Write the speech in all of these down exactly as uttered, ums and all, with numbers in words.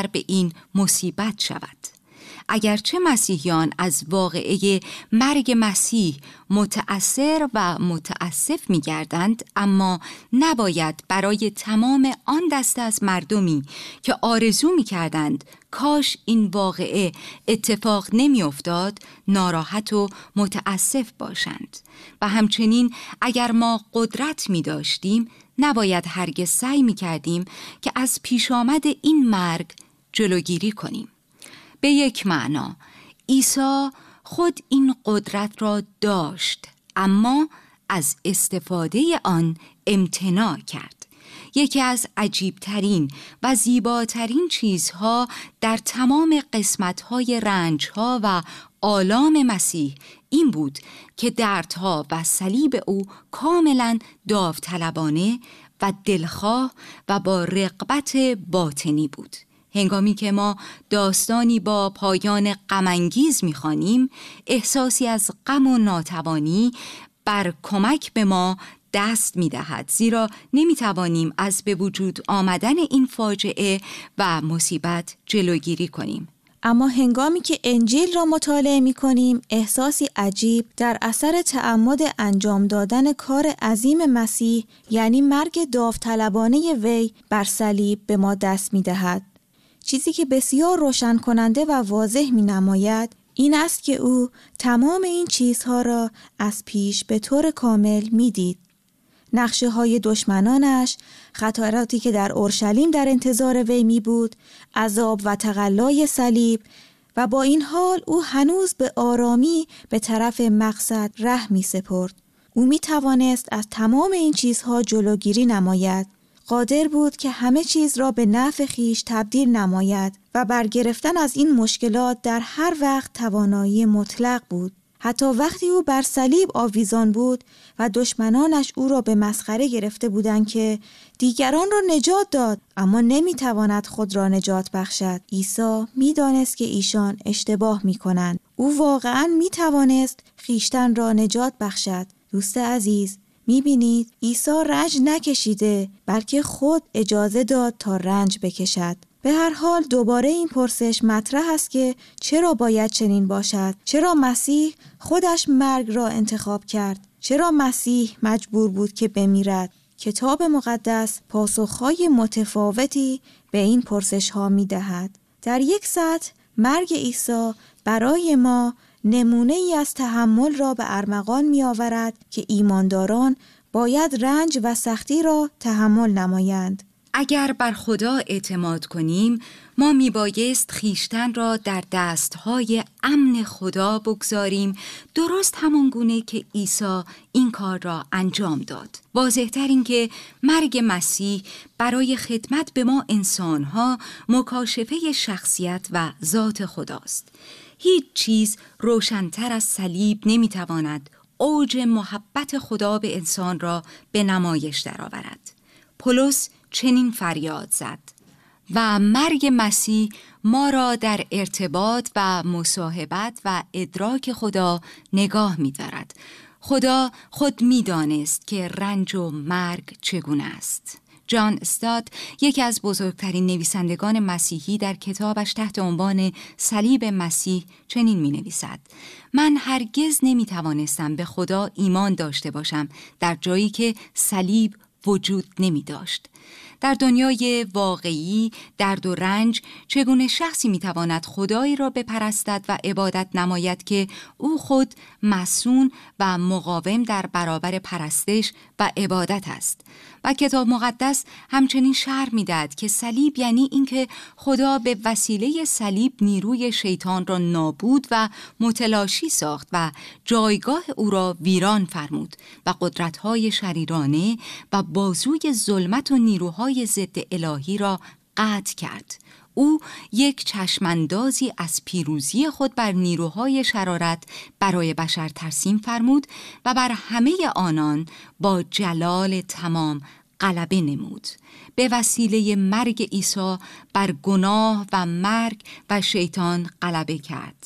منجر به این مصیبت شود. اگرچه مسیحیان از واقعه مرگ مسیح متأثر و متأسف می گردند، اما نباید برای تمام آن دسته از مردمی که آرزو می کردند کاش این واقعه اتفاق نمی افتاد ناراحت و متأسف باشند. و همچنین اگر ما قدرت می داشتیم نباید هرگز سعی می کردیم که از پیش آمد این مرگ جلوگیری کنیم. به یک معنا عیسی خود این قدرت را داشت، اما از استفاده آن امتناع کرد. یکی از عجیبترین و زیباترین چیزها در تمام قسمت‌های رنج‌ها و آلام مسیح این بود که دردها و صلیب او کاملاً داوطلبانه و دلخواه و با رغبت باطنی بود. هنگامی که ما داستانی با پایان غم‌انگیز می‌خوانیم، احساسی از غم و ناتوانی بر کمک به ما دست می‌دهد، زیرا نمی‌توانیم از به وجود آمدن این فاجعه و مصیبت جلوگیری کنیم. اما هنگامی که انجیل را مطالعه می‌کنیم، احساسی عجیب در اثر تعمد انجام دادن کار عظیم مسیح، یعنی مرگ داوطلبانه وی بر صلیب، به ما دست می‌دهد. چیزی که بسیار روشن کننده و واضح می نماید این است که او تمام این چیزها را از پیش به طور کامل می دید. نقشه های دشمنانش، خطراتی که در اورشلیم در انتظار وی می بود، عذاب و تقلای صلیب، و با این حال او هنوز به آرامی به طرف مقصد ره می سپرد. او می توانست از تمام این چیزها جلوگیری نماید. قادر بود که همه چیز را به نفع خیش تبدیل نماید و برگرفتن از این مشکلات در هر وقت توانایی مطلق بود. حتی وقتی او بر صلیب آویزان بود و دشمنانش او را به مسخره گرفته بودند که دیگران را نجات داد اما نمیتواند خود را نجات بخشد، عیسی میدانست که ایشان اشتباه میکنند. او واقعا میتوانست خیشتن را نجات بخشد. دوست عزیز، میبینید عیسی رنج نکشیده، بلکه خود اجازه داد تا رنج بکشد. به هر حال دوباره این پرسش مطرح است که چرا باید چنین باشد؟ چرا مسیح خودش مرگ را انتخاب کرد؟ چرا مسیح مجبور بود که بمیرد؟ کتاب مقدس پاسخهای متفاوتی به این پرسش ها میدهد. در یک سطح مرگ عیسی برای ما نمونه ای از تحمل را به ارمغان می آورد که ایمانداران باید رنج و سختی را تحمل نمایند. اگر بر خدا اعتماد کنیم، ما می بایست خیشتن را در دستهای امن خدا بگذاریم، درست همان گونه که عیسی این کار را انجام داد. واضح‌تر این که مرگ مسیح برای خدمت به ما انسانها مکاشفه شخصیت و ذات خداست. هیچ چیز روشن‌تر از صلیب نمی‌تواند اوج محبت خدا به انسان را به نمایش درآورد. پولس چنین فریاد زد: و مرگ مسیح ما را در ارتباط و مصاحبت و ادراک خدا نگاه می‌دارد. خدا خود می‌دانست که رنج و مرگ چگونه است. جان استاد، یکی از بزرگترین نویسندگان مسیحی، در کتابش تحت عنوان صلیب مسیح چنین می نویسد: من هرگز نمی توانستم به خدا ایمان داشته باشم در جایی که صلیب وجود نمی داشت. در دنیای واقعی درد و رنج چگونه شخصی میتواند خدایی را بپرستد و عبادت نماید که او خود مصون و مقاوم در برابر پرستش و عبادت است؟ و کتاب مقدس همچنین شرح میدهد که صلیب یعنی اینکه خدا به وسیله صلیب نیروی شیطان را نابود و متلاشی ساخت و جایگاه او را ویران فرمود و قدرت‌های شریرانه و بازوی ظلمت و نیروهای ضد الهی را قطع کرد. او یک چشماندازی از پیروزی خود بر نیروهای شرارت برای بشر ترسیم فرمود و بر همه آنان با جلال تمام غلبه نمود. به وسیله مرگ عیسی بر گناه و مرگ و شیطان غلبه کرد.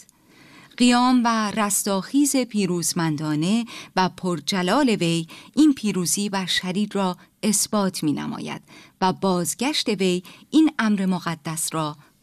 قیام و رستاخیز پیروزمندانه و پرجلال وی این پیروزی بر شریر را اثبات می نماید و بازگشت وی این امر مقدس را